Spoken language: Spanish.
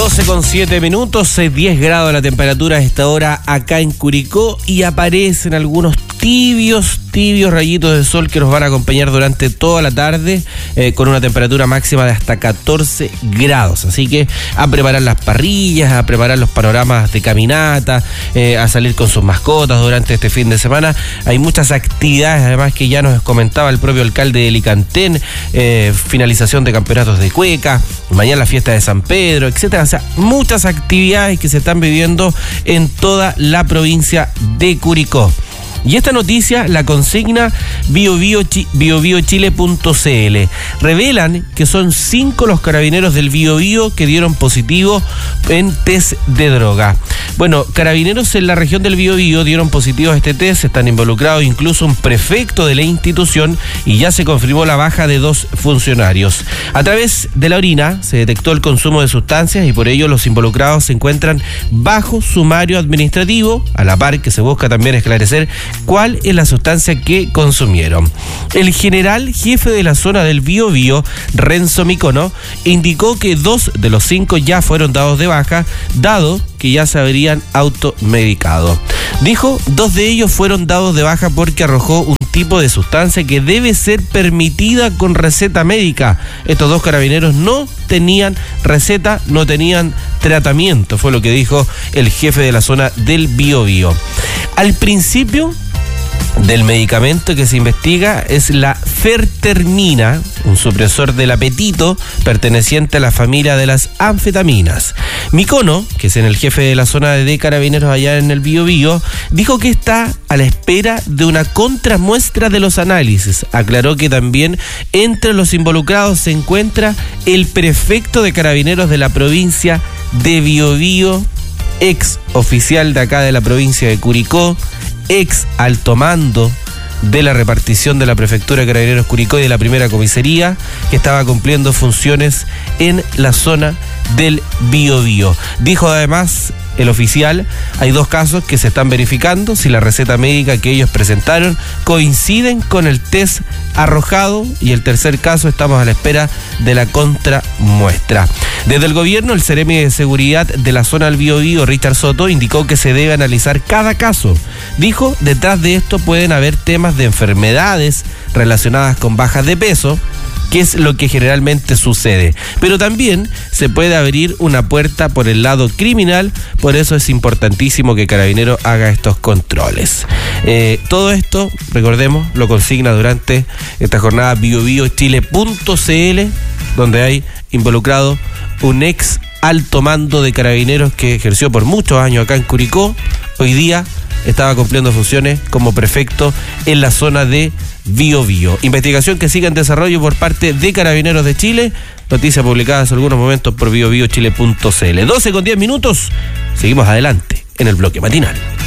12:07, 10 grados la temperatura a esta hora acá en Curicó y aparecen algunos tibios rayitos de sol que nos van a acompañar durante toda la tarde con una temperatura máxima de hasta 14 grados. Así que a preparar las parrillas, a preparar los panoramas de caminata, a salir con sus mascotas durante este fin de semana. Hay muchas actividades, además, que ya nos comentaba el propio alcalde de Licantén, finalización de campeonatos de cueca, mañana la fiesta de San Pedro, etcétera. O sea, muchas actividades que se están viviendo en toda la provincia de Curicó. Y esta noticia la consigna biobiochile.cl. Revelan que son 5 los carabineros del Biobío que dieron positivo en test de droga. Bueno, carabineros en la región del Biobío dieron positivo a este test, están involucrados incluso un prefecto de la institución y ya se confirmó la baja de 2 funcionarios. A través de la orina se detectó el consumo de sustancias y por ello los involucrados se encuentran bajo sumario administrativo, a la par que se busca también esclarecer cuál es la sustancia que consumieron. El general jefe de la zona del Biobío, Renzo Micono, indicó que 2 de los 5 ya fueron dados de baja, dado que ya se habrían automedicado. Dijo, 2 de ellos fueron dados de baja porque arrojó un tipo de sustancia que debe ser permitida con receta médica. Estos 2 carabineros no tenían receta, no tenían tratamiento, fue lo que dijo el jefe de la zona del Biobío. Al principio del medicamento que se investiga es la fertermina, un supresor del apetito perteneciente a la familia de las anfetaminas. Micono, que es el jefe de la zona de carabineros allá en el Biobío, dijo que está a la espera de una contramuestra de los análisis. Aclaró que también entre los involucrados se encuentra el prefecto de carabineros de la provincia de Biobío, ex oficial de acá de la provincia de Curicó, ex alto mando de la repartición de la Prefectura de Carabineros Curicó y de la primera comisaría, que estaba cumpliendo funciones en la zona del Biobío. Dijo además el oficial, hay 2 casos que se están verificando si la receta médica que ellos presentaron coinciden con el test arrojado, y el tercer caso estamos a la espera de la contramuestra. Desde el gobierno, el Seremi de Seguridad de la zona del Biobío, Richard Soto, indicó que se debe analizar cada caso. Dijo, detrás de esto pueden haber temas de enfermedades relacionadas con bajas de peso, que es lo que generalmente sucede. Pero también se puede abrir una puerta por el lado criminal, por eso es importantísimo que Carabinero haga estos controles. Todo esto, recordemos, lo consigna durante esta jornada biobiochile.cl, donde hay involucrado un ex alto mando de Carabineros que ejerció por muchos años acá en Curicó. Hoy día estaba cumpliendo funciones como prefecto en la zona de Biobío. Investigación que sigue en desarrollo por parte de Carabineros de Chile. Noticias publicadas hace algunos momentos por biobiochile.cl. 12:10. Seguimos adelante en el bloque matinal.